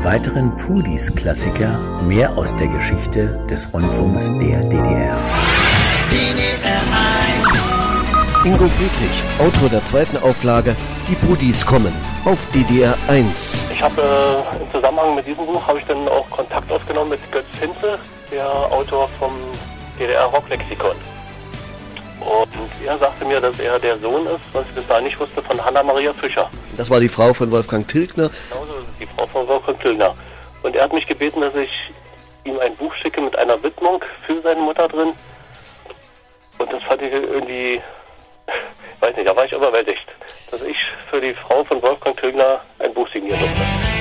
einem weiteren Pudis-Klassiker mehr aus der Geschichte des Rundfunks der DDR. Ingo Friedrich, Autor der zweiten Auflage Die Pudis kommen auf DDR 1. Ich habe im Zusammenhang mit diesem Buch dann auch Kontakt aufgenommen mit Götz Hinze, der Autor vom DDR-Rocklexikon. Und er sagte mir, dass er der Sohn ist, was ich bis dahin nicht wusste, von Hanna-Maria Fischer. Das war die Frau von Wolfgang Tilgner. Genauso ist es die Frau von Wolfgang Tilgner. Und er hat mich gebeten, dass ich ihm ein Buch schicke mit einer Widmung für seine Mutter drin. Und das fand ich irgendwie, weiß nicht, da war ich überwältigt, dass ich für die Frau von Wolfgang Tilgner ein Buch signieren durfte.